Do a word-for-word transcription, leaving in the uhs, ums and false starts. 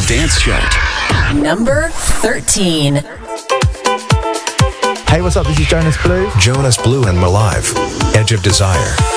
Dance Chart. Number thirteen. Hey, what's up? This is Jonas Blue. Jonas Blue and Malive. Edge of Desire.